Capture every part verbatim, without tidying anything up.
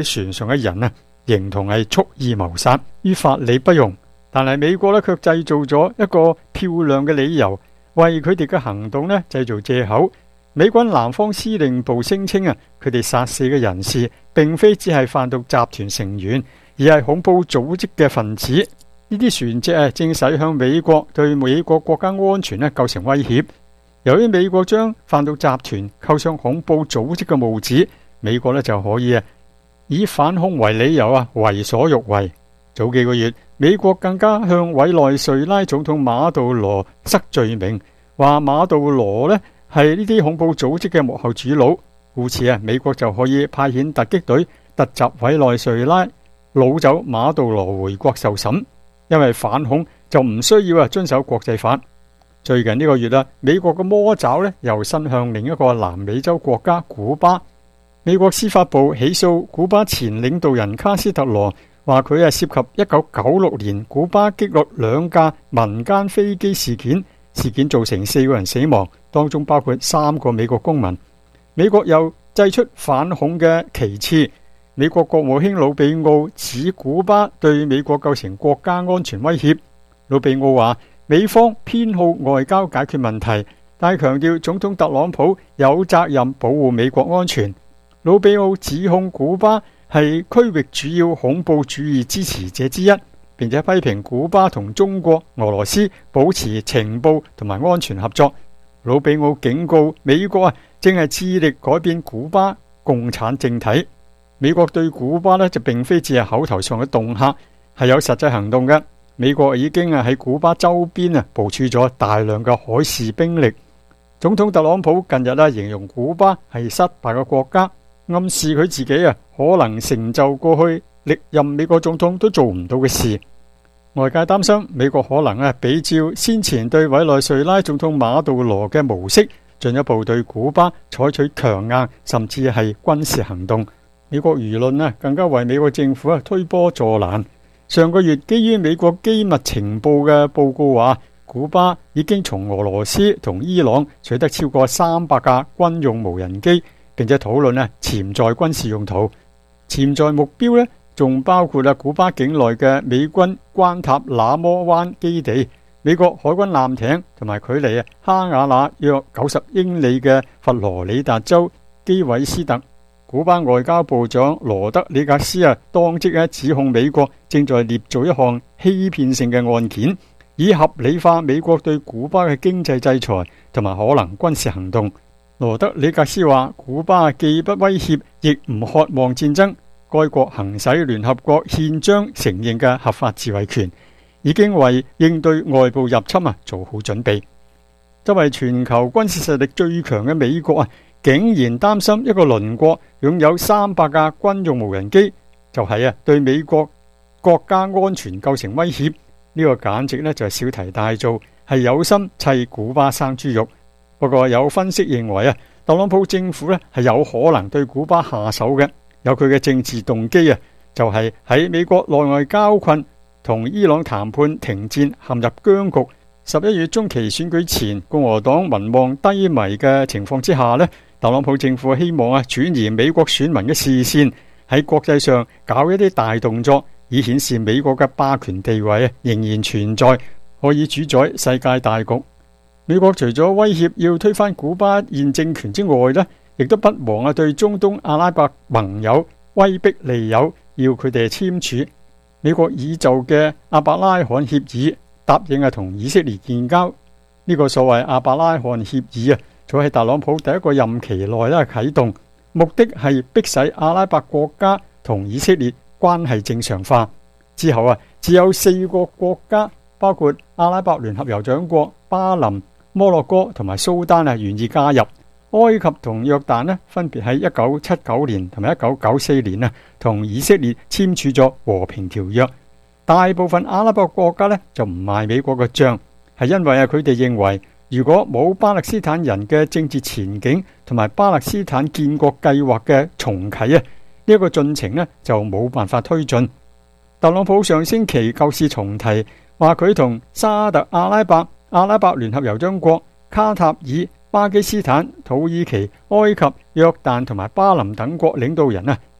船上嘅人啊，形同係蓄意謀殺，於法理不容。但係美國呢，卻製造咗一個漂亮嘅理由，為佢哋嘅行動呢製造藉口。美軍南方司令部聲稱啊，佢哋殺死嘅人士並非只係販毒集團成員，而係恐怖組織嘅分子。呢啲船隻啊，正駛向美國，對美國國家安全呢構成威脅。由於美國將販毒集團扣上恐怖組織嘅帽子，美國呢就可以啊以反恐為理由啊為所欲為。早幾個月，美國更加向委內瑞拉總統馬杜羅塞罪名，話馬杜羅呢係呢啲恐怖組織嘅幕後主腦，故此啊，美國就可以派遣突擊隊突襲委內瑞拉，擄走馬杜羅回國受審。因為反恐就唔需要啊遵守國際法。最近呢個月啊，美國嘅魔爪呢又伸向另一個南美洲國家古巴。美國司法部起訴古巴前領導人卡斯特羅，話佢係涉及一九九六年古巴擊落兩架民間飛機事件，事件造成四個人死亡，當中包括三個美國公民。美國又祭出反恐嘅旗幟。美國國務卿魯比奧指古巴對美國構成國家安全威脅。魯比奧話，美方偏好外交解決問題，但係強調總統特朗普有責任保護美國安全。魯比奧指控古巴係區域主要恐怖主義支持者之一，並且批評古巴同中國、俄羅斯保持情報同埋安全合作。魯比奧警告美國啊，正係致力改變古巴共產政體。美國對古巴呢，就並非只係口頭上嘅恫嚇，係有實際行動嘅。美國已經啊喺古巴周邊啊部署咗大量嘅海事兵力。總統特朗普近日啊形容古巴係失敗嘅國家，暗示佢自己啊可能成就過去歷任美國總統都做唔到嘅事。外界擔心美國可能啊比照先前對委內瑞拉總統馬杜羅嘅模式，進一步對古巴採取強硬甚至係軍事行動。美國輿論啊更加為美國政府啊推波助瀾。上個月基於美國機密情報嘅報告話，古巴已經從俄羅斯同伊朗取得超過三百架軍用無人機，並且討論啊潛在軍事用途。潛在目標呢仲包括啊古巴境內嘅美軍關塔那摩灣基地、美國海軍艦艇同埋距離啊哈瓦那約九十英里嘅佛羅里達州基韋斯特。古巴外交部長羅德里格斯啊，當即啊指控美國正在捏造一項欺騙性嘅案件，以合理化美國對古巴嘅經濟制裁同埋可能軍事行動。羅德里格斯話，古巴既不威脅，亦唔渴望戰爭。該國行使聯合國憲章承認嘅合法自衛權，已經為應對外部入侵啊做好準備。作為全球軍事實力最強嘅美國啊，竟然擔心一個鄰國擁有三百架軍用無人機，就係啊對美國國家安全構成威脅。呢個簡直呢就係小題大做，係有心砌古巴生豬肉。不過有分析認為啊，特朗普政府呢係有可能對古巴下手嘅，有佢嘅政治動機啊，就係喺美國內外交困同伊朗談判停戰陷入僵局，十一月中期選舉前共和黨民望低迷嘅情況之下呢，特朗普政府希望啊轉移美國選民嘅視線，喺國際上搞一啲大動作，以顯示美國嘅霸權地位啊仍然存在，可以主宰世界大局。美國除咗威脅要推翻古巴現政權之外呢，亦都不忘啊對中東阿拉伯盟友威逼利誘，要佢哋簽署美國已就嘅阿伯拉罕協議，答應啊同以色列建交。呢個所謂阿伯拉罕協議啊，早喺特朗普第一個任期內咧啟動，目的係迫使阿拉伯國家同以色列關係正常化。之後啊，只有四個國家，包括阿拉伯聯合酋長國、巴林、摩洛哥同埋蘇丹啊，願意加入。埃及同約旦呢，分別喺一九七九年同埋一九九四年啊，同以色列簽署咗和平條約。大部分阿拉伯國家呢，就唔賣美國嘅賬，係因為啊，佢哋認為如果冇巴勒斯坦人嘅政治前景同埋巴勒斯坦建國計劃嘅重啟啊，呢、這、一個進程呢，就冇辦法推進。特朗普上星期舊事重提，話佢同沙特阿拉伯、阿拉伯聯合酋長國、卡塔爾、巴基斯坦、土耳其、埃及、約旦同埋巴林等國領導人啊，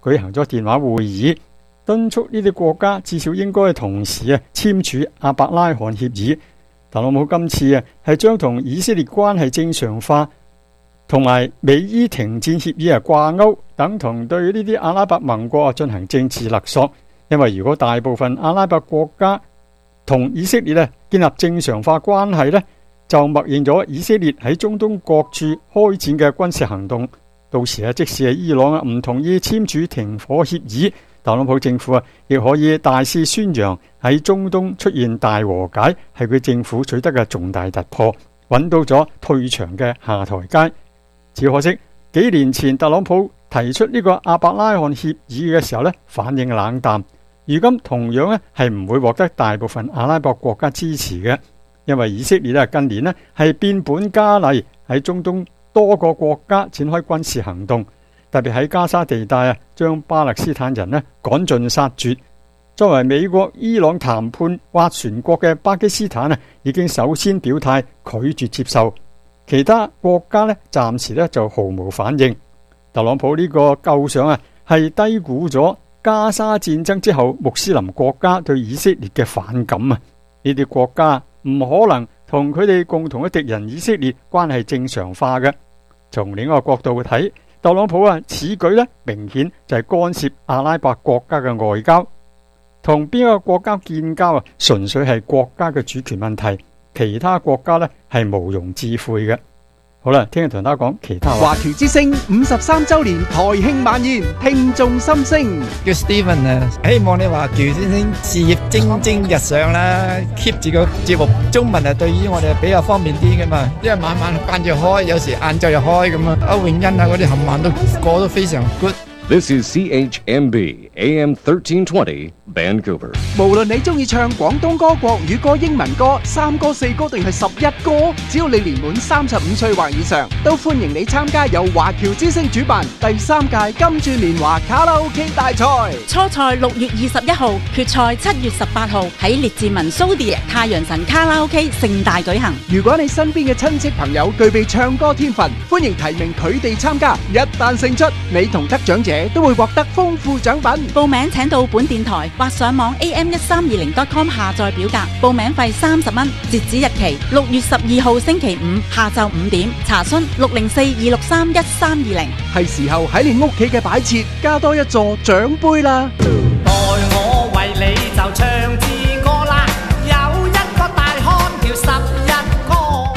舉行咗電話會議，敦促呢啲國家至少應該同時啊簽署阿伯拉罕協議。特朗普今次啊係將同以色列關係正常化同埋美伊停戰協議啊掛鈎，等同對呢啲阿拉伯盟國啊進行政治勒索。因為如果大部分阿拉伯國家同以色列咧建立正常化關係咧，就默認咗以色列喺中東各處開展嘅軍事行動。到時啊，即使係伊朗啊唔同意簽署停火協議，特朗普政府啊亦可以大肆宣揚喺中東出現大和解係佢政府取得嘅重大突破，揾到咗退場嘅下台階。只可惜幾年前特朗普提出呢個阿伯拉罕協議嘅時候咧，反應冷淡。如今同樣咧係唔會獲得大部分阿拉伯國家支持嘅，因為以色列啊近年咧係變本加厲喺中東多個國家展開軍事行動，特別喺加沙地帶啊，將巴勒斯坦人咧趕盡殺絕。作為美國伊朗談判斡旋國嘅巴基斯坦啊，已經首先表態拒絕接受，其他國家咧暫時咧就毫無反應。特朗普呢個構想啊，係低估咗加沙戰爭之後穆斯林國家對以色列嘅反感啊！呢啲國家唔可能同佢哋共同嘅敵人以色列關係正常化嘅。從另一個角度睇，特朗普啊此舉咧明顯就係干涉阿拉伯國家嘅外交，同邊一個國家建交啊，純粹係國家嘅主權問題，其他國家咧係毋庸置喙嘅。好啦，聽日同大家講其他話。 華僑之聲五十三周年台慶晚宴，聽眾心聲。 叫 Steven 啊，希望你華僑先生事業蒸蒸日上啦 ，keep 住個節目中文啊，對於我哋比較方便啲噶嘛，因為晚晚慣住開，有時晏晝又開咁啊。歐永欣啊嗰啲冚唪唥都過得非常 good。 This is C H M B A M thirteen twenty Vancouver。 無論你中意唱廣東歌、國語歌、英文歌、三歌、四歌定係十一歌，只要你年滿三十五歲或以上，都歡迎你參加由華僑之聲主辦第三屆金鑽年華卡拉 OK 大賽。 初賽六月二十一號，決賽七月十八號喺列治文蘇迪太陽神卡拉 OK 盛大舉行。 如果你身邊嘅親戚朋友具備唱歌天分，歡迎提名佢哋參加。一旦勝出，你同得獎者都會獲得豐富獎品。 報名請到本電台或上網 A M 一三二零 dot com 下載表格，報名費三十蚊，截止日期六月十二號星期五下晝五點。查詢六零四二六三一三二零。 係時候喺你屋企嘅擺設加多一座獎杯啦！ 待我為你就唱支歌啦，有一個大漢叫十一哥，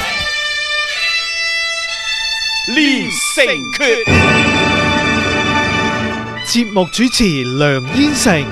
連城訣。節目主持梁燕成。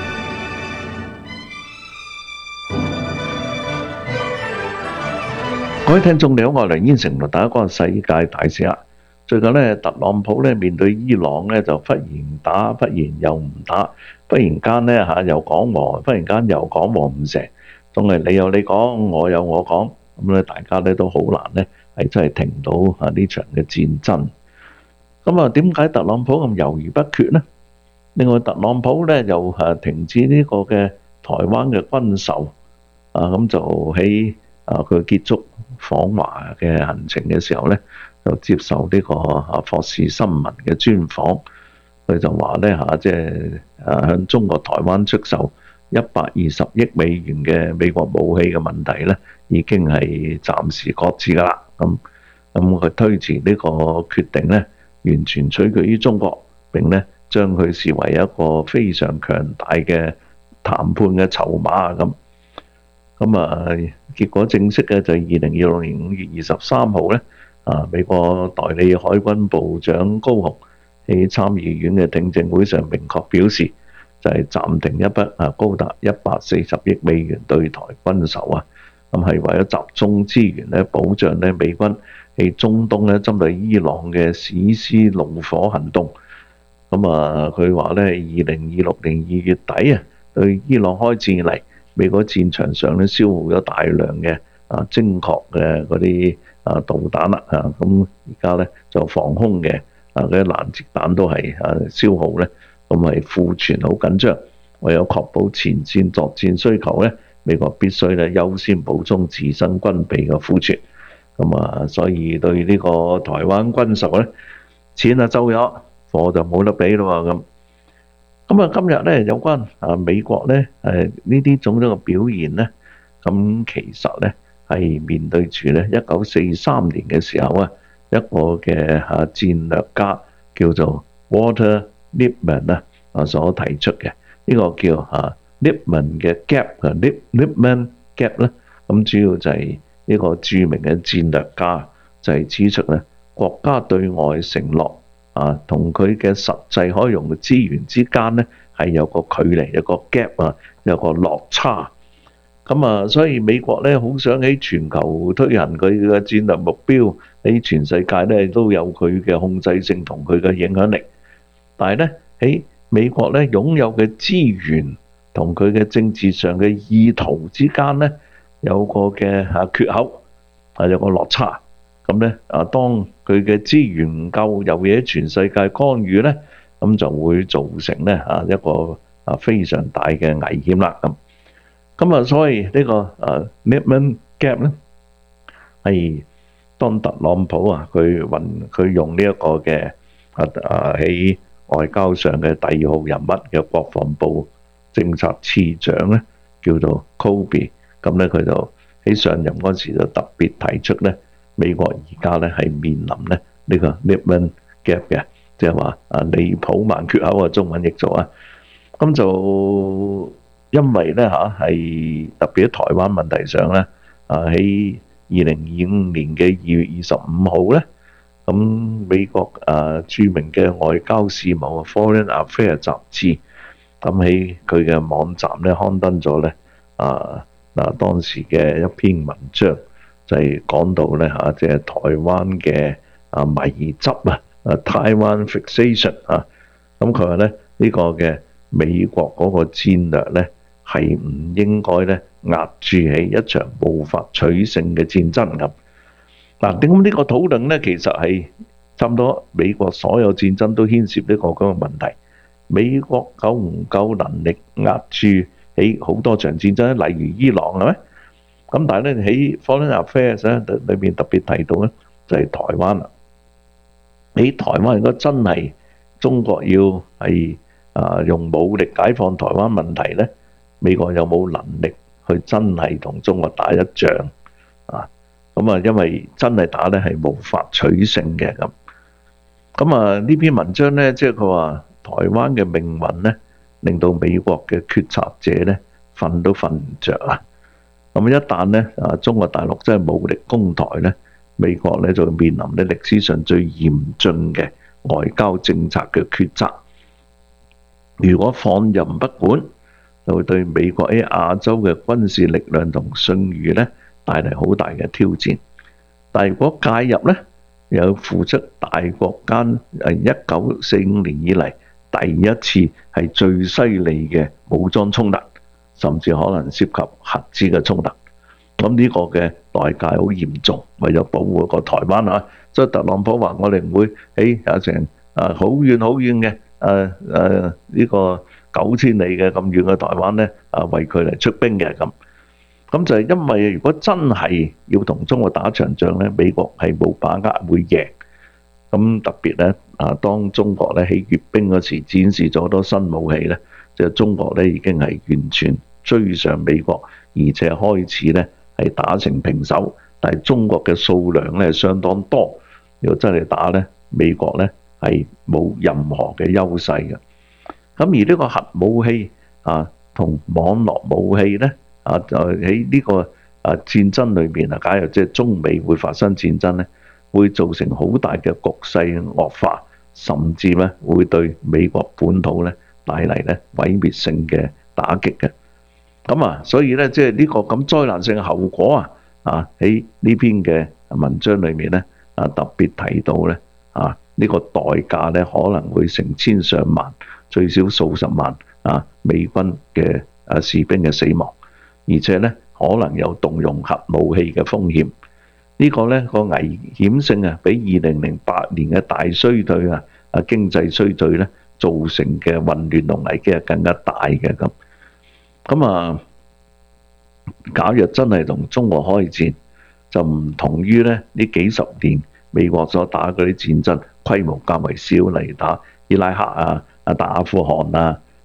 各位聽眾你好，我係梁燕成，同大家講世界大事啦。最近咧，特朗普咧面對伊朗咧就忽然打，忽然又唔打，忽然間咧嚇又講和，忽然間又講和唔成，仲係你有你講，我有我講，咁咧大家咧都好難咧係真係停到啊呢場嘅戰爭。咁啊，點解特朗普咁猶豫不決呢？另外，特朗普咧又誒停止呢個嘅台灣嘅軍售啊，咁就喺啊佢結束訪華嘅行程嘅時候咧，就接受呢個啊霍士新聞嘅專訪，佢就話咧嚇，即係誒向中國台灣出售一百二十億美元嘅美國武器嘅問題咧，已經係暫時擱置噶啦。咁咁佢推遲呢個決定咧，完全取決於中國，並咧將佢視為一個非常強大嘅談判嘅籌碼咁。咁啊，結果正式嘅就係二零二六年五月二十三號咧，啊美國代理海軍部長高雄喺參議院嘅聽證會上明確表示，就係暫停一筆啊高達一百四十億美元對台軍售啊，咁係為咗集中資源咧，保障咧美軍喺中東咧針對伊朗嘅史詩怒火行動。咁啊，佢話咧，二零二六年二月底啊，對伊朗開戰以嚟，美國戰場上咧消耗咗大量嘅啊精確嘅嗰啲啊導彈啦嚇，咁而家咧就防空嘅啊嗰啲攔截彈都係啊消耗咧，咁係庫存好緊張，為咗確保前線作戰需求咧，美國必須咧優先補充自身軍備嘅庫存。咁啊，所以對呢個台灣軍售咧，錢啊收咗，貨就冇得俾咯喎咁。 咁啊，今日咧有關啊美國咧誒呢啲種種嘅表現咧，咁其實咧係面對住咧一九四三年嘅時候啊，一個嘅嚇戰略家叫做 Walter Lippmann 啊啊所提出嘅呢個叫啊 Lippmann 嘅 gap 啊 Lip Lippmann gap 咧，咁主要就係呢個著名嘅戰略家就係指出咧國家對外承諾啊，同佢嘅實際可以用嘅資源之間咧，係有個距離，有個 gap 啊，有個落差。咁啊，所以美國咧好想喺全球推行佢嘅戰略目標，喺全世界咧都有佢嘅控制性同佢嘅影響力。但係咧喺美國咧擁有嘅資源同佢嘅政治上嘅意圖之間咧，有個嘅啊缺口，啊有個落差。咁咧啊，當佢嘅資源唔夠，又喺全世界干預咧，咁就會造成咧啊一個啊非常大嘅危險啦。咁咁啊，所以呢個啊 Lippmann gap 咧係當特朗普啊佢運佢用呢一個嘅啊啊喺外交上嘅第二號人物嘅國防部政策次長咧，叫做 Kobe。咁咧佢就喺上任嗰時就特別提出咧。美國而家咧係面臨咧呢個 Lippmann gap 嘅，即係話啊利普曼缺口啊，中文譯做啊。咁就因為咧嚇係特別喺台灣問題上咧，啊喺二零二五年嘅二月二十五號咧，咁美國啊著名嘅外交事務 Foreign Affairs 雜誌，咁喺佢嘅網站咧刊登咗咧啊嗱當時嘅一篇文章。就係講到咧嚇，即係台灣嘅啊迷執啊，啊台灣 fixation 啊，咁佢話咧呢個嘅美國嗰個戰略咧係唔應該咧壓住喺一場無法取勝嘅戰爭咁。嗱，點解呢個討論咧其實係差唔多美國所有戰爭都牽涉呢個嗰個問題，美國夠唔夠能力壓住喺好多場戰爭，例如伊朗係咪？咁但係咧喺 Foreign Affairs 咧裏邊特別提到咧就係台灣啦。喺台灣如果真係中國要係啊用武力解放台灣問題咧，美國有冇能力去真係同中國打一仗啊？咁啊，因為真係打咧係無法取勝嘅咁。咁啊呢篇文章咧，即係佢話台灣嘅命運咧，令到美國嘅決策者咧瞓都瞓唔着啊！咁一旦咧啊，中國大陸真係武力攻台咧，美國咧就會面臨咧歷史上最嚴峻嘅外交政策嘅抉擇。如果放任不管，就會對美國喺亞洲嘅軍事力量同信譽咧帶嚟好大嘅挑戰。但係如果介入咧，又付出大國間誒一九四五年以嚟第一次係最犀利嘅武裝衝突。甚至可能涉及核子嘅衝突，咁呢個嘅代價好嚴重，為咗保護個台灣啊，所以特朗普話：我哋唔會喺有成啊好遠好遠嘅誒誒呢個九千里嘅咁遠嘅台灣咧啊，為佢嚟出兵嘅咁。咁就係因為如果真係要同中國打場仗咧，美國係冇把握會贏。咁特別咧啊，當中國咧喺閱兵嗰時展示咗好多新武器咧。就中國咧已經係完全追上美國，而且開始咧係打成平手。但係中國嘅數量咧相當多，如果真係打咧，美國咧係冇任何嘅優勢嘅。咁而呢個核武器啊同網絡武器咧啊，就喺呢個啊戰爭裏邊啊，假如即係中美會發生戰爭咧，會造成好大嘅局勢惡化，甚至咧會對美國本土咧帶嚟咧毀滅性嘅打擊嘅。咁啊，所以咧即係呢個咁災難性嘅後果啊，啊喺呢篇嘅文章裏面咧啊特別提到咧啊呢個代價咧可能會成千上萬，最少數十萬啊美軍嘅啊士兵嘅死亡，而且咧可能有動用核武器嘅風險。呢個咧個危險性啊，比二零零八年嘅大衰退啊啊經濟衰退咧造成嘅混亂同危機係更加大嘅咁。咁啊，假若真係同中國開戰，就唔同於咧呢幾十年美國所打嗰啲戰爭，規模較為少，例如打伊拉克啊、啊打阿富汗啊、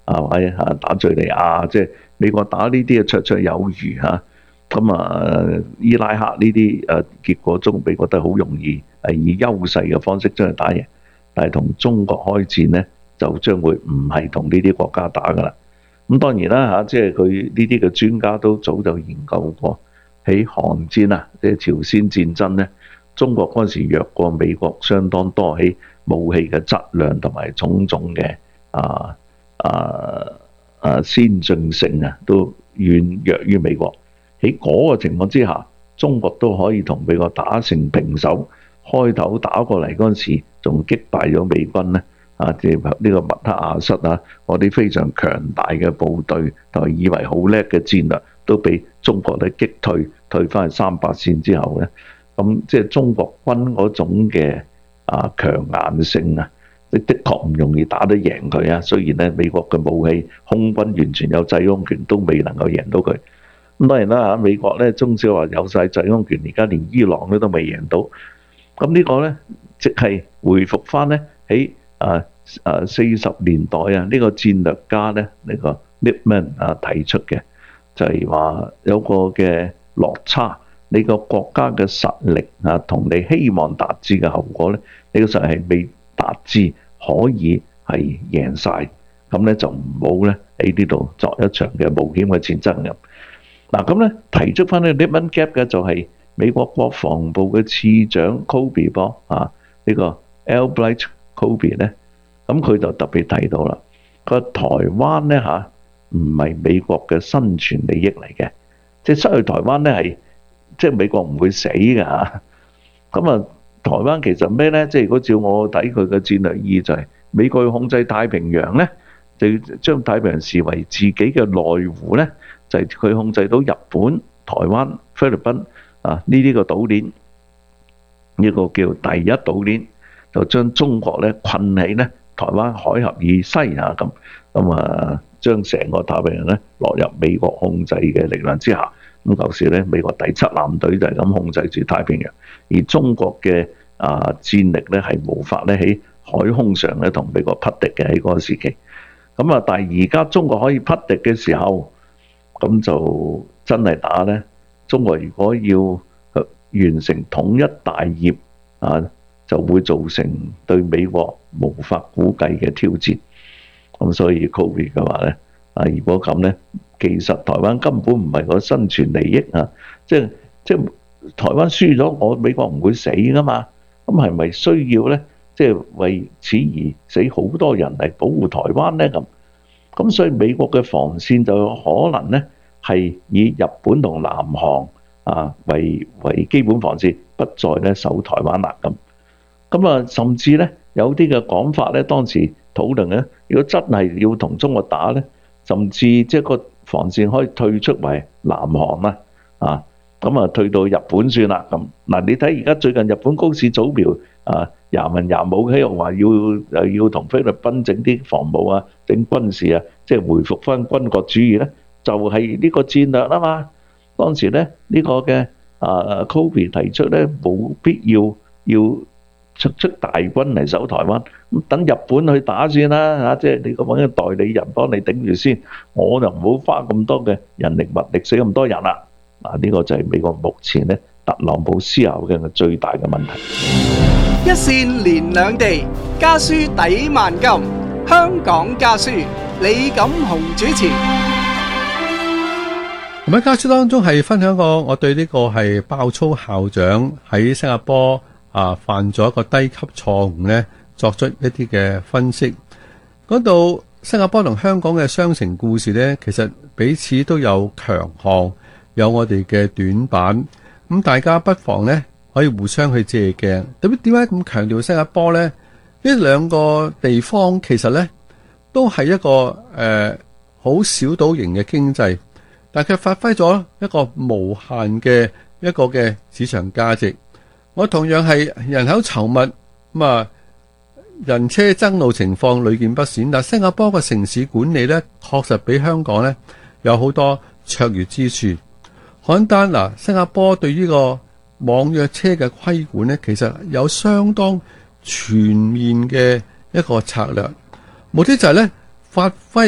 啊，或者啊打敍利亞，即係美國打呢啲嘅綽綽有餘嚇。咁啊，伊拉克呢啲誒結果中美國都好容易係以優勢嘅方式將佢打贏，但係同中國開戰呢，就將會唔係同呢啲國家打噶啦。咁當然啦嚇，即係佢呢啲嘅專家都早就研究過，喺韓戰啊，即係朝鮮戰爭呢，中國嗰陣時弱過美國相當多，喺武器嘅質量同埋種種嘅啊啊啊先進性啊，都遠弱於美國。喺嗰個情況之下，中國都可以同美國打成平手。開頭打過嚟嗰陣時，仲擊敗咗美軍呢啊，即係呢個麥克阿瑟啊，嗰啲非常強大嘅部隊同埋以為好叻嘅戰略，都俾中國咧擊退，退翻去三八線之後呢，咁即係中國軍嗰種嘅啊強硬性啊，的的確唔容易打得贏佢啊。雖然咧美國嘅武器空軍完全有制空權，都未能夠贏到佢。咁當然啦嚇，美國咧中小話有晒制空權，而家連伊朗咧都未贏到。咁呢個咧即係回復翻咧喺啊啊四十年代啊呢個戰略家咧呢個 Lippmann 啊提出嘅，就係話有個嘅落差，你個國家嘅實力啊同你希望達至嘅後果咧，你個實力係未達至可以係贏晒，咁咧就唔好咧喺呢度作一場嘅冒險嘅戰爭咁。嗱咁咧提出翻呢 Lippmann Gap 嘅就係美國國防部嘅次長 Kobe 噃啊，呢個 Albright Kobe 咧，咁佢就特別提到啦，佢話台灣咧嚇唔係美國嘅生存利益嚟嘅，即係失去台灣咧係即係美國唔會死嘅嚇。咁啊，台灣其實咩咧？即係如果照我睇佢嘅戰略意義就係美國要控制太平洋咧，就要將太平洋視為自己嘅內湖咧。就係佢控制到日本、台灣、菲律賓啊呢啲個島鏈，呢個叫第一島鏈，就將中國咧困喺咧台灣海峽以西啊咁，咁啊將成個太平洋咧落入美國控制嘅力量之下。咁舊時咧美國第七艦隊就係咁控制住太平洋，而中國嘅啊戰力咧係無法咧喺海空上咧同美國匹敵嘅喺嗰個時期。咁啊，但係而家中國可以匹敵嘅時候，咁就真係打呢。中國如果要完成統一大業啊，就會造成對美國無法估計嘅挑戰。咁所以 Kobe 嘅話呢，啊如果咁呢，其實台灣根本唔係個生存利益啊，即係即係台灣輸咗，我美國唔會死噶嘛。咁係咪需要呢？即係為此而死好多人嚟保護台灣呢？咁？咁所以美國嘅防線就有可能咧係以日本同南韓啊為為基本防線，不再咧守台灣啦咁。咁啊，甚至咧有啲嘅講法咧，當時討論咧，如果真係要同中國打咧，甚至即係個防線可以退出為南韓啦啊，咁啊退到日本算啦咁。嗱，你睇而家最近日本高市早苗啊，廿文廿武喺度話要誒要同菲律賓整啲防務啊，整軍事啊，即係回復翻軍國主義咧，就係呢個戰略啊嘛。當時咧呢個嘅啊 Kobe 提出咧，冇必要要出出大軍嚟守台灣，咁等日本去打先啦嚇，即係你個揾個代理人幫你頂住先，我就唔好花咁多嘅人力物力死咁多人啦。嗱，呢個就係美國目前咧特朗普思考嘅最大嘅問題。 一線連兩地，家書抵萬金。香港家書，李錦雄主持。 咁喺家書當中係分享過我對呢個係爆粗校長喺新加坡啊犯咗一個低級錯誤呢，作出一啲嘅分析。嗰度新加坡同香港嘅雙城故事呢，其實彼此都有強項，有我哋嘅短板。咁大家不妨呢，可以互相去借鏡。咁點解咁強調新加坡呢？呢兩個地方其實呢都係一個誒好小島型嘅經濟，但係佢發揮咗一個無限嘅一個嘅市場價值。我同樣係人口稠密，咁啊人車爭路情況屢見不鮮，但新加坡嘅城市管理呢，確實比香港呢有好多卓越之處。簡單嗱，新加坡對呢個網約車嘅規管呢，其實有相當全面嘅一個策略，目的就係咧發揮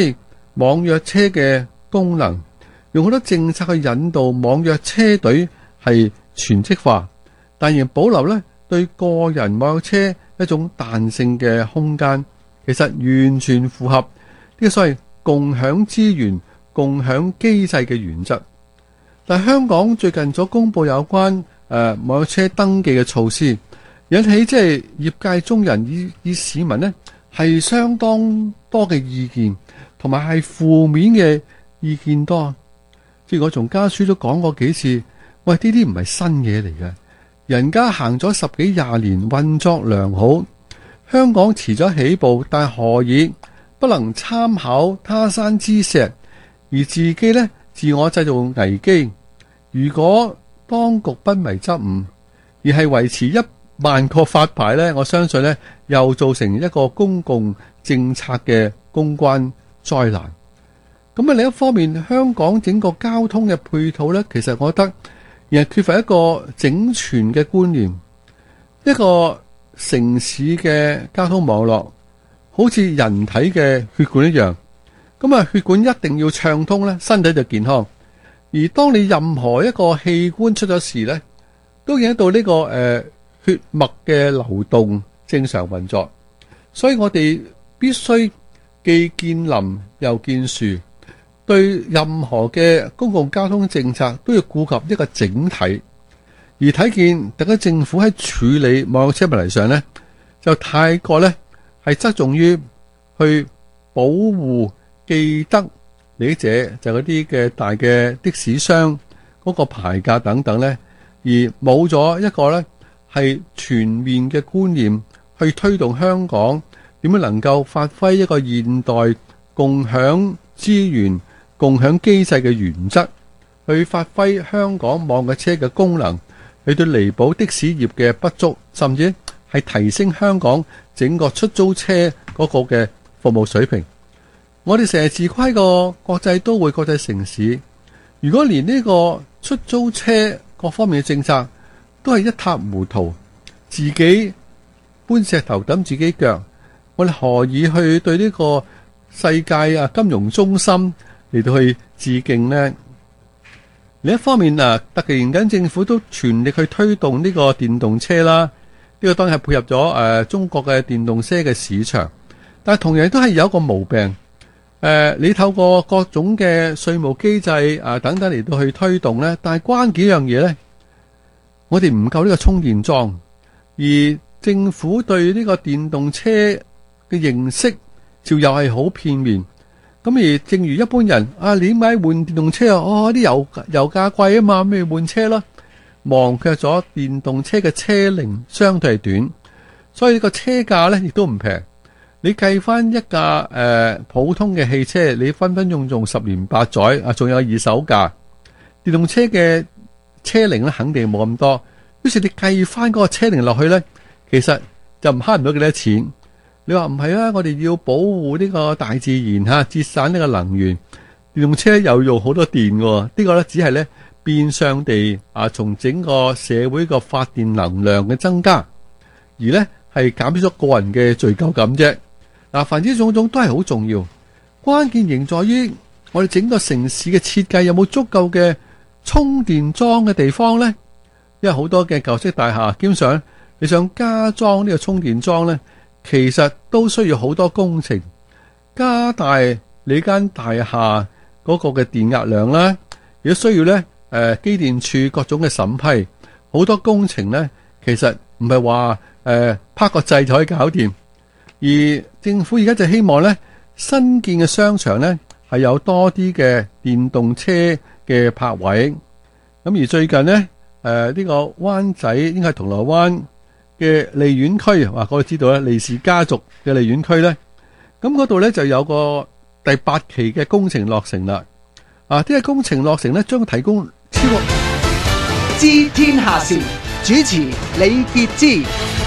網約車嘅功能，用好多政策去引導網約車隊係全職化，但仍保留咧對個人網約車一種彈性嘅空間，其實完全符合呢個所謂共享資源、共享機制嘅原則。但香港最近所公布有關誒、呃、網約車登記嘅措施，引起即係業界中人以以市民呢係相當多嘅意見，同埋係負面嘅意見多。即係我從家書都講過幾次，喂，呢啲唔係新嘢嚟嘅，人家行咗十幾廿年，運作良好，香港遲咗起步，但何以不能參考他山之石，而自己呢自我製造危機？如果當局不為執誤，而係維持一萬個發牌呢，我相信呢又造成一個公共政策嘅公關災難。咁啊，另一方面，香港整個交通嘅配套呢，其實我覺得仍係缺乏一個整全嘅觀念。一個城市嘅交通網絡好似人體嘅血管一樣，咁啊，血管一定要暢通呢，身體就健康。而當你任何一個器官出咗事呢，都影響到呢、這個誒、呃、血脈嘅流動正常運作。所以我哋必須既見林又見樹。對任何嘅公共交通政策都要顧及一個整體，而睇見特區政府喺處理網約車問題上呢，就太過呢係側重於去保護既得利益者，就嗰啲嘅大嘅的，的士商嗰個牌價等等呢，而冇咗一個呢係全面嘅觀念去推動香港點樣能夠發揮一個現代共享資源、共享機制嘅原則，去發揮香港網約車嘅功能，去對彌補的士業嘅不足，甚至係提升香港整個出租車嗰個嘅服務水平。我哋成日自誇個國際都會、國際城市，如果連呢個出租車各方面嘅政策都係一塌糊塗，自己搬石頭揼自己腳，我哋何以去對呢個世界啊金融中心嚟到去致敬呢？另一方面啊，特技緊政府都全力去推動呢個電動車啦，呢、這個當然係配合咗誒、呃、中國嘅電動車嘅市場，但係同樣都係有一個毛病，誒、呃、你透過各種嘅稅務機制啊等等嚟到去推動呢，但係關鍵一樣嘢呢，我哋唔夠呢個充電樁，而政府對呢個電動車嘅認識就又係好片面。咁而正如一般人啊，你買換電動車啊，哦啲油油價貴啊嘛，咩換車啦？忘卻咗電動車嘅車齡相對係短，所以呢個車價咧亦都唔平。你計翻一架誒、呃、普通嘅汽車，你分分鐘用十年八載啊，仲有二手價。電動車嘅車齡咧肯定冇咁多，於是你計翻嗰個車齡落去咧，其實就唔慳唔到幾多錢。你話唔係啊？我哋要保護呢個大自然吓，節省呢個能源。電動車又用好多電嘅，呢、這個咧只係咧變相地啊，從整個社會個發電能量嘅增加，而咧係減少咗個人嘅罪疚感啫。嗱，凡之種種都係好重要，關鍵仍在於我哋整個城市嘅設計有冇足夠嘅充電樁嘅地方咧？因為好多嘅舊式大廈，基本上你想加裝呢個充電樁咧，其實都需要好多工程，加大你間大廈嗰個嘅電壓量啦，亦都需要咧誒機電處各種嘅審批，好多工程咧其實唔係話誒拍個掣就可以搞掂。而政府而家就希望咧新建嘅商場咧係有多啲嘅電動車嘅泊位。咁而最近咧誒呢、呃這個灣仔應該係銅鑼灣嘅利苑區，話我哋知道咧利氏家族嘅利苑區咧，咁嗰度咧就有個第八期嘅工程落成啦。啊，呢個工程落成咧，將提供超過知天下事，主持李傑之。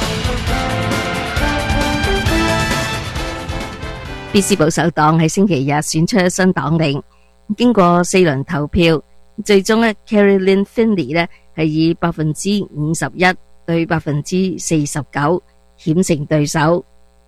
必斯保守黨喺星期日選出新黨領，經過四輪投票，最終咧 Caroline Finley 咧係以百分之五十一對百分之四十九險勝對手。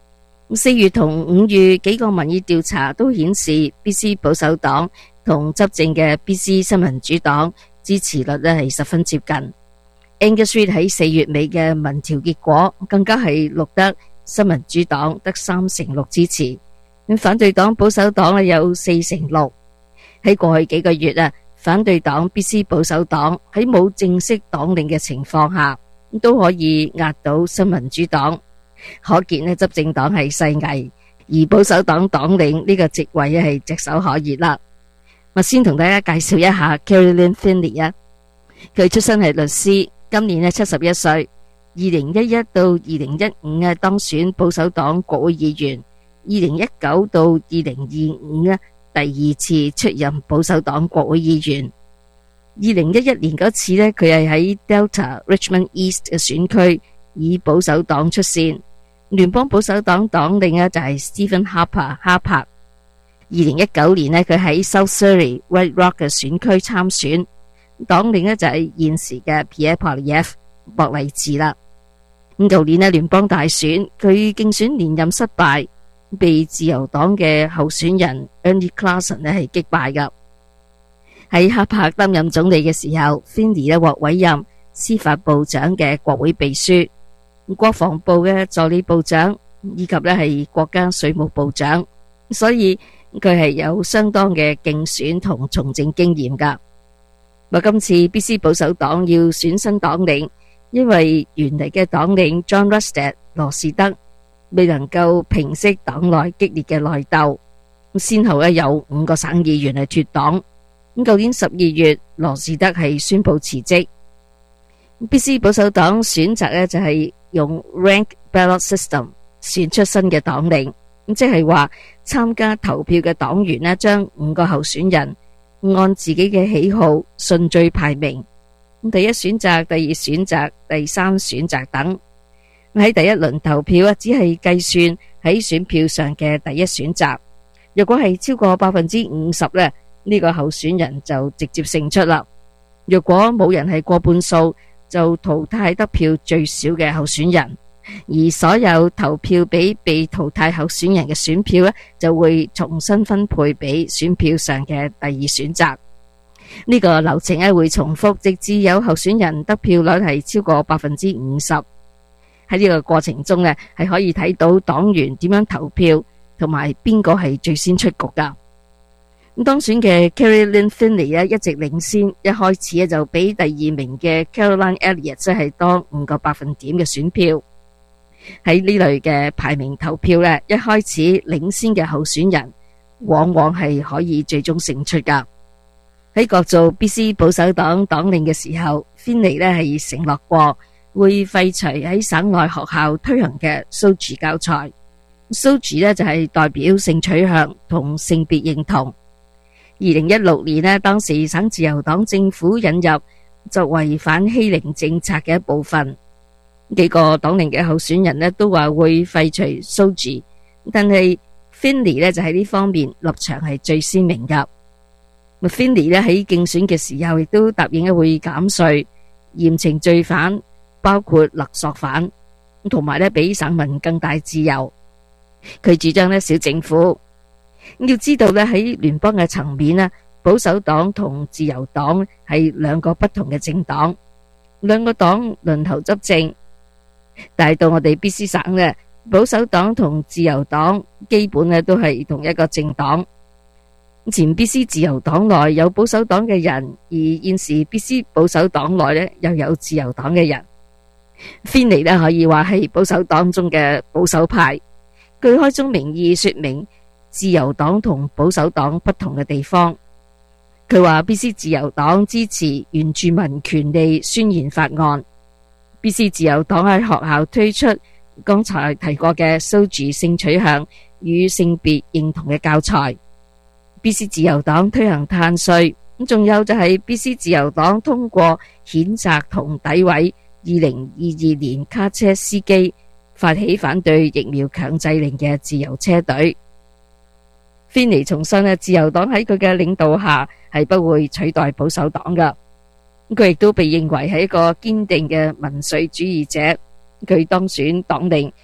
四月同五月幾個民意調查都顯示 B C 保守黨同執政嘅 B C 新民主黨支持率咧係十分接近。Angus Reid 喺四月尾嘅民調結果更加係錄得新民主黨得三成六支持，咁反對黨保守黨咧有四成六。喺過去幾個月啊，反對黨 B C 保守黨喺冇正式黨領嘅情況下，都可以壓倒新民主黨。可見咧執政黨係勢危，而保守黨黨領呢個職位咧係炙手可熱啦。我先同大家介紹一下 Caroline Finley 啊，佢出身係律師，今年咧七十一歲，二零一一到二零一五啊當選保守黨國會議員，二零一九到二零二五啊第二次出任保守黨國會議員。二零一一年嗰次咧，佢係喺 Delta Richmond East 嘅選區以保守黨出線。聯邦保守黨黨領咧就係 Stephen Harper 哈柏。二零一九年咧，佢喺 South Surrey White Rock 嘅選區參選，黨領咧就係現時嘅 Pierre Poilievre 博勵治啦。咁舊年咧聯邦大選，佢競選連任失敗，被自由黨嘅候選人 Ernie Clausen 咧係擊敗噶。喺哈柏擔任總理嘅時候 ，Finley 咧獲委任司法部長嘅國會秘書、國防部嘅助理部長，以及咧係國家稅務部長，所以佢係有相當嘅競選同從政經驗噶。我今次 B C 保守黨要選新黨領，因為原嚟嘅黨領 John Rustad 羅士德未能夠平息黨內激烈嘅內鬥，先後咧有五個省議員係脫黨。咁舊年十二月，羅士德係宣布辭職。B C 保守黨選擇咧就係用 rank ballot system 選出新嘅黨領，咁即係話參加投票嘅黨員咧，將五個候選人按自己嘅喜好順序排名，第一選擇、第二選擇、第三選擇等。喺第一輪投票啊，只係計算喺選票上嘅第一選擇。若果係超過百分之五十咧，呢個候選人就直接勝出啦。若果冇人係過半數，就淘汰得票最少嘅候選人，而所有投票俾被淘汰候選人嘅選票咧，就會重新分配俾選票上嘅第二選擇。呢個流程咧會重複，直至有候選人得票率係超過百分之五十。喺呢個過程中咧，係可以睇到黨員點樣投票，同埋邊個係最先出局噶。咁當選嘅 Caroline Finley 咧一直領先，一開始咧就比第二名嘅 Caroline Elliott 即係多五個百分點嘅選票。喺呢類嘅排名投票咧，一開始領先嘅候選人往往係可以最終勝出噶。喺角逐 B C 保守黨黨領嘅時候 ，Finley 咧係承諾過會廢除喺省內學校推行嘅 S O G I 教材。S O G I 咧就係代表性取向同性別認同。二零一六年呢，當時省自由黨政府引入作為反欺凌政策嘅一部分，幾個黨領嘅候選人呢都話會廢除 S O G I， 但係 Finley 呢就喺呢方面立場係最鮮明噶。Finley 呢喺競選嘅時候亦都答應會減稅、嚴懲罪犯，包括勒索犯，同埋呢俾省民更大自由。佢主張呢小政府。要知道咧，喺聯邦嘅層面咧，保守黨同自由黨係兩個不同嘅政黨，兩個黨輪頭執政。但係到我哋 B C 省嘅保守黨同自由黨基本咧都係同一個政黨。前 B C 自由黨內有保守黨嘅人，而現時 B C 保守黨內咧又有自由黨嘅人。Finley咧可以話係保守黨中嘅保守派，佢開宗明義說明自由黨同保守黨不同嘅地方。佢話 B C 自由黨支持原住民權利宣言法案。B C 自由黨喺學校推出剛才提過嘅 S O G I 性取向與性別認同嘅教材。B C 自由黨推行碳稅，咁仲有就係 B C 自由黨通過譴責同詆毀二零二二年卡車司機，發起反對疫苗強制令嘅自由車隊。Finley 重申咧，自由黨喺佢嘅領導下係不會取代保守黨噶。佢亦都被認為係一個堅定嘅民粹主義者。佢當選黨領，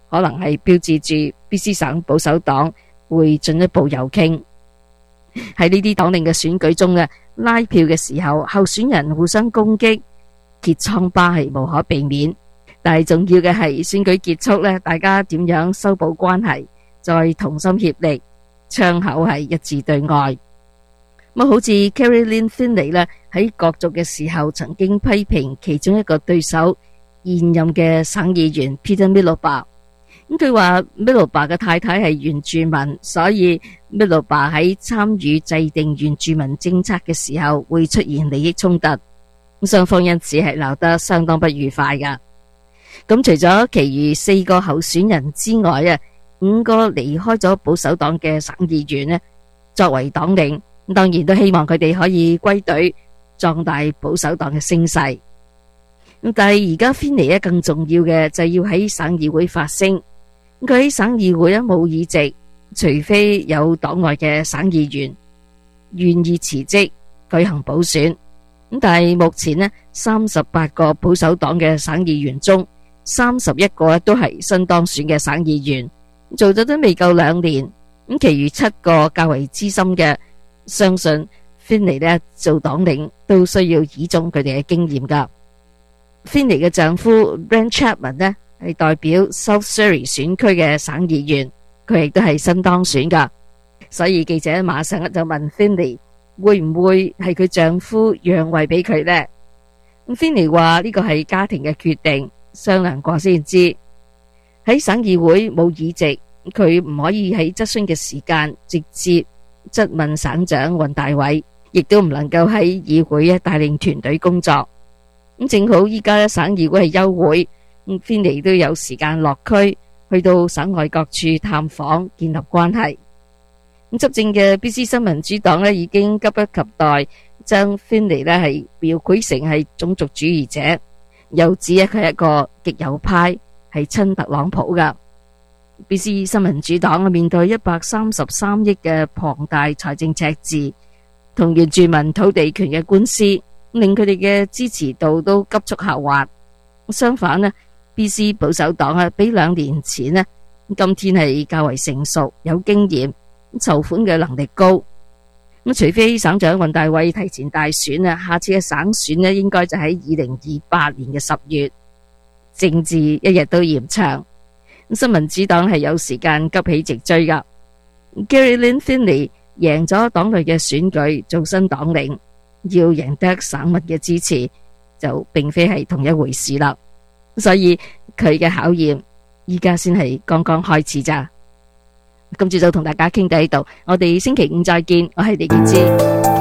可能係標誌住 B C 省保守黨會進一步右傾。喺呢啲黨領嘅選舉中咧，拉票嘅時候，候選人互相攻擊，揭瘡疤係無可避免。但係重要嘅係選舉結束咧，大家點樣修補關係，再同心協力，窗口係一致對外。咁好似 Caroline Finley 咧，喺角逐嘅時候曾經批評其中一個對手現任嘅省議員 Peter Miloba。咁佢話 Miloba 嘅太太係原住民，所以 Miloba 喺參與制定原住民政策嘅時候會出現利益衝突。咁雙方因此係鬧得相當不愉快噶。咁除咗其餘四個候選人之外啊，五個離開咗保守黨嘅省議員呢，作為黨領，當然都希望佢哋可以歸隊，壯大保守黨嘅聲勢。咁但係而家 Finley 咧，更重要嘅就係要喺省議會發聲。佢喺省議會咧冇議席，除非有黨外嘅省議員願意辭職舉行補選。咁但係目前呢，三十八個保守黨嘅省議員中，三十一個都係新當選嘅省議員，做咗都未夠兩年。咁其餘七個較為資深嘅，相信 Finley 呢做黨領都需要倚重佢哋嘅經驗噶。Finley 嘅丈夫 Brent Chapman 呢係代表 South Surrey 選區嘅省議員，佢亦都係新當選噶。所以記者馬上就問 Finley 會唔會係佢丈夫讓位俾佢呢？咁 Finley 話呢個係家庭嘅決定，商量過先知。喺省議會冇議席，佢唔可以喺質詢嘅時間直接質問省長雲大偉，亦都唔能夠喺議會帶領團隊工作。咁正好依家省議會係休會，咁 Finley 都有時間落區，去到省外各處探訪，建立關係。咁執政嘅 B C 新民主黨咧已經急不及待將 Finley 咧係描繪成係種族主義者，又指佢係一個極右派，係親特朗普噶。B C 新民主黨面對一百三十三億嘅龐大財政赤字，同原住民土地權嘅官司，令佢哋嘅支持度都急速下滑。相反呢 B C 保守黨啊，比兩年前呢，今天係較為成熟，有經驗，籌款嘅能力高。咁除非省長雲大偉提前大選啊，下次嘅省選呢，應該就喺二零二八年嘅十月。政治一日都延長，新民主黨係有時間急起直追噶。Caroline Finley 贏咗黨內嘅選舉，做新黨領，要贏得省民嘅支持，就並非係同一回事啦。所以佢嘅考驗依家先係剛剛開始咋。今朝就同大家傾到呢度，我哋星期五再見。我係李潔芝。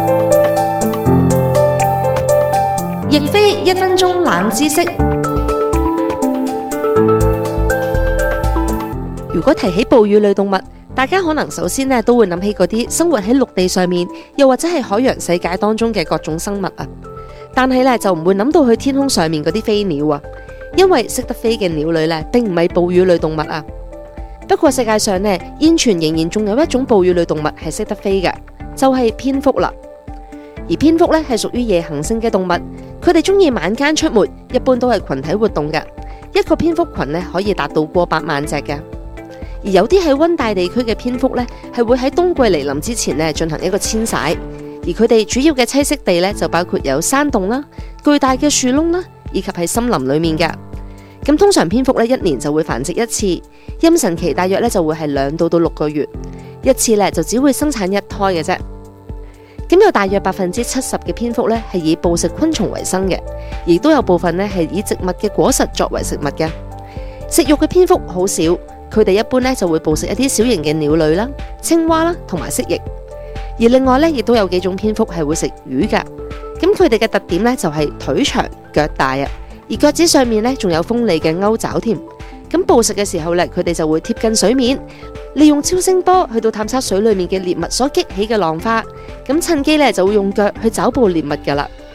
亦非一分鐘冷知識。如果提起哺乳類動物，大家可能首先咧都會諗起嗰啲生活喺陸地上面，又或者係海洋世界當中嘅各種生物啊。但係咧就唔會諗到去天空上面嗰啲飛鳥啊，因為識得飛嘅鳥類咧並唔係哺乳類動物啊。不過世界上咧現存仍然仲有一種哺乳類動物係識得飛嘅，就係蝙蝠啦。而蝙蝠咧係屬於夜行性嘅動物，佢哋中意晚間出沒，一般都係群體活動嘅。一個蝙蝠群咧可以達到過百萬隻嘅。而有啲喺溫帶地區嘅蝙蝠呢，係會喺冬季嚟臨之前呢進行一個遷徙，而佢哋主要嘅棲息地呢，就包括有山洞啦、巨大嘅樹窿啦，以及喺森林裏面嘅。咁通常蝙蝠呢，一年就會繁殖一次，陰晨期大約呢就會係兩到到六個月，一次呢就只會生產一胎嘅啫。咁有大約百分之七十嘅蝙蝠呢，係以捕食昆蟲為生嘅，亦都有部分呢係以植物嘅果實作為食物嘅。食肉嘅蝙蝠好少。佢哋一般咧就會捕食一啲小型嘅鳥類啦、青蛙啦同埋蜥蜴，而另外咧亦都有幾種蝙蝠係會食魚噶。咁佢哋嘅特點咧就係腿長腳大啊，而腳趾上面咧仲有鋒利嘅鈎爪添。咁捕食嘅時候咧，佢哋就會貼近水面，利用超聲波去到探測水裏面嘅獵物所激起嘅浪花，咁趁機咧就會用腳去抓捕獵物噶啦。